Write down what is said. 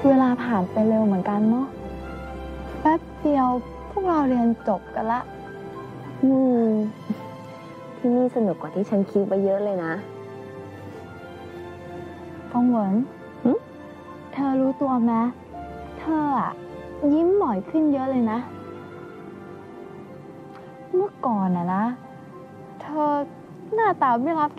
เวลาผ่านไปเร็วเหมือนกันเนาะแป๊บเดียวพวกเราเรียนจบกันละอืมที่นี่สนุกกว่าที่ฉันคิดไปเยอะเลยนะฟงเหวินเธอรู้ตัวไหมเธออะยิ้มบ่อยขึ้นเยอะเลยนะ เมื่อก่อนอะนะ เธอหน้าตาไม่รับแข